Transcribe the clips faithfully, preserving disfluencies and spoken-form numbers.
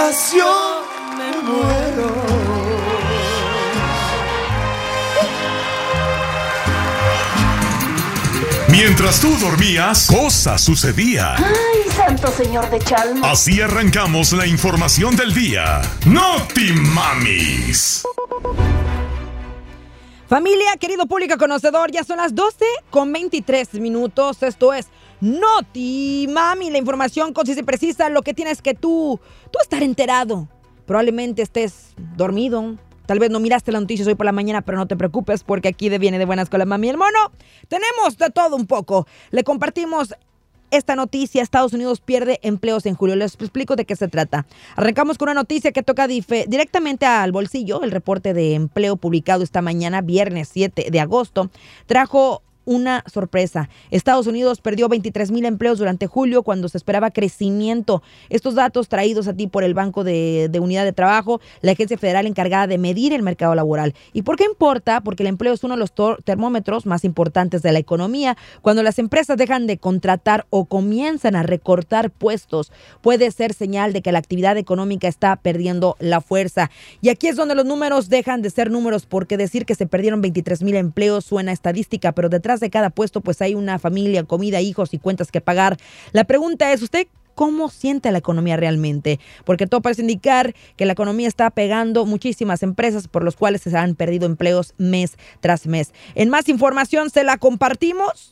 desesperación me muero. Mientras tú dormías, cosas sucedían. ¡Ay, santo señor de Chalmos! Así arrancamos la información del día. ¡Noti Mamis! Familia, querido público conocedor, ya son las doce con veintitrés minutos. Esto es Noti Mami, la información concisa y precisa, lo que tienes que tú, tú estar enterado. Probablemente estés dormido, tal vez no miraste las noticias hoy por la mañana, pero no te preocupes porque aquí de viene de buenas con la mami y el mono. Tenemos de todo un poco. Le compartimos esta noticia: Estados Unidos pierde empleos en julio. Les explico de qué se trata. Arrancamos con una noticia que toca dife- directamente al bolsillo. El reporte de empleo publicado esta mañana, viernes siete de agosto, trajo una sorpresa. Estados Unidos perdió veintitrés mil empleos durante julio cuando se esperaba crecimiento. Estos datos traídos a ti por el Banco de, de Unidad de Trabajo, la agencia federal encargada de medir el mercado laboral. ¿Y por qué importa? Porque el empleo es uno de los tor- termómetros más importantes de la economía. Cuando las empresas dejan de contratar o comienzan a recortar puestos, puede ser señal de que la actividad económica está perdiendo la fuerza. Y aquí es donde los números dejan de ser números, porque decir que se perdieron veintitrés mil empleos suena a estadística, pero detrás de cada puesto pues hay una familia, comida, hijos y cuentas que pagar. La pregunta es, ¿usted cómo siente la economía realmente? Porque todo parece indicar que la economía está pegando muchísimas empresas, por los cuales se han perdido empleos mes tras mes. En más información se la compartimos.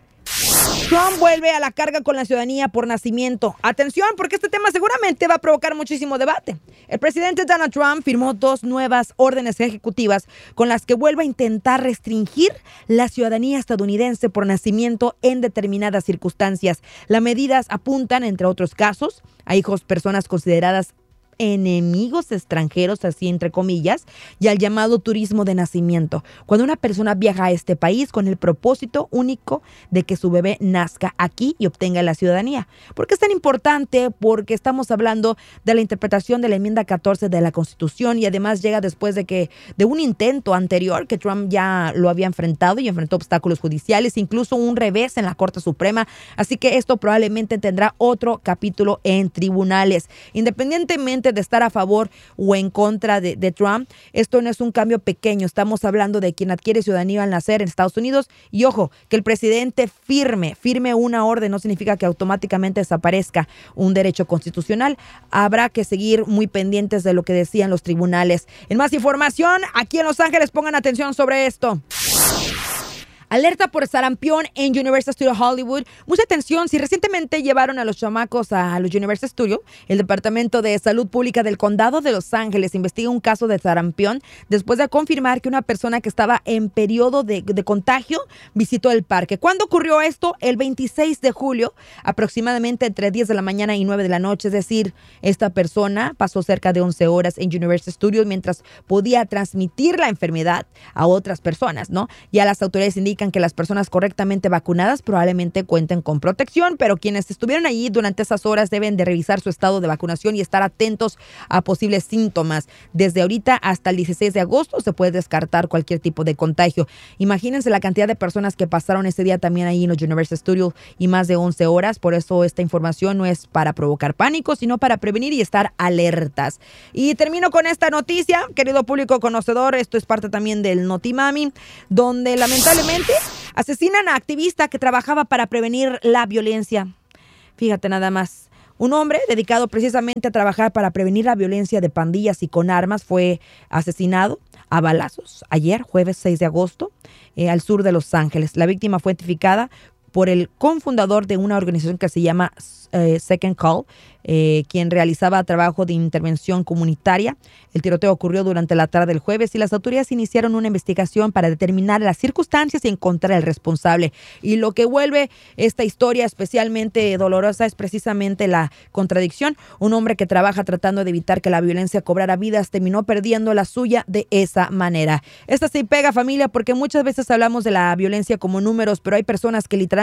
Trump vuelve a la carga con la ciudadanía por nacimiento. Atención, porque este tema seguramente va a provocar muchísimo debate. El presidente Donald Trump firmó dos nuevas órdenes ejecutivas con las que vuelve a intentar restringir la ciudadanía estadounidense por nacimiento en determinadas circunstancias. Las medidas apuntan, entre otros casos, a hijos, personas consideradas enemigos extranjeros, así entre comillas, y al llamado turismo de nacimiento, cuando una persona viaja a este país con el propósito único de que su bebé nazca aquí y obtenga la ciudadanía. ¿Por qué es tan importante? Porque estamos hablando de la interpretación de la enmienda catorce de la Constitución, y además llega después de que de un intento anterior que Trump ya lo había enfrentado y enfrentó obstáculos judiciales, incluso un revés en la Corte Suprema, así que esto probablemente tendrá otro capítulo en tribunales. Independientemente de estar a favor o en contra de, de Trump, esto no es un cambio pequeño. Estamos hablando de quien adquiere ciudadanía al nacer en Estados Unidos, y ojo, que el presidente firme, firme una orden no significa que automáticamente desaparezca un derecho constitucional. Habrá que seguir muy pendientes de lo que decían los tribunales. En más información, aquí en Los Ángeles, pongan atención sobre esto. Alerta por sarampión en Universal Studios Hollywood. Mucha atención, si recientemente llevaron a los chamacos a los Universal Studios, el Departamento de Salud Pública del Condado de Los Ángeles investiga un caso de sarampión después de confirmar que una persona que estaba en periodo de, de contagio visitó el parque. ¿Cuándo ocurrió esto? El veintiséis de julio, aproximadamente entre diez de la mañana y nueve de la noche. Es decir, esta persona pasó cerca de once horas en Universal Studios mientras podía transmitir la enfermedad a otras personas, ¿no? Ya las autoridades indican que las personas correctamente vacunadas probablemente cuenten con protección, pero quienes estuvieron allí durante esas horas deben de revisar su estado de vacunación y estar atentos a posibles síntomas. Desde ahorita hasta el dieciséis de agosto se puede descartar cualquier tipo de contagio. Imagínense la cantidad de personas que pasaron ese día también ahí en los Universal Studios, y más de once horas. Por eso esta información no es para provocar pánico, sino para prevenir y estar alertas. Y termino con esta noticia, querido público conocedor. Esto es parte también del Noti Mami, donde lamentablemente asesinan a activista que trabajaba para prevenir la violencia. Fíjate nada más. Un hombre dedicado precisamente a trabajar para prevenir la violencia de pandillas y con armas fue asesinado a balazos ayer, jueves seis de agosto, eh, al sur de Los Ángeles. La víctima fue identificada por el cofundador de una organización que se llama eh, Second Call, eh, quien realizaba trabajo de intervención comunitaria. El tiroteo ocurrió durante la tarde del jueves y las autoridades iniciaron una investigación para determinar las circunstancias y encontrar al responsable. Y lo que vuelve esta historia especialmente dolorosa es precisamente la contradicción. Un hombre que trabaja tratando de evitar que la violencia cobrara vidas terminó perdiendo la suya de esa manera. Esta sí pega, familia, porque muchas veces hablamos de la violencia como números, pero hay personas que literalmente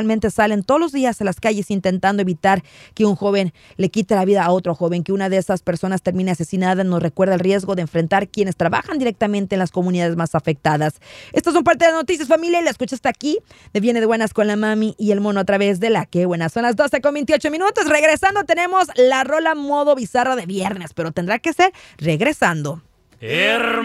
literalmente salen todos los días a las calles intentando evitar que un joven le quite la vida a otro joven, que una de esas personas termine asesinada. Nos recuerda el riesgo de enfrentar quienes trabajan directamente en las comunidades más afectadas. Estas son parte de las noticias, familia, y la escuchaste aquí de Viene de Buenas con la Mami y el Mono a través de La Que Buena. Son las doce con veintiocho minutos. Regresando tenemos la rola modo bizarra de viernes, pero tendrá que ser regresando.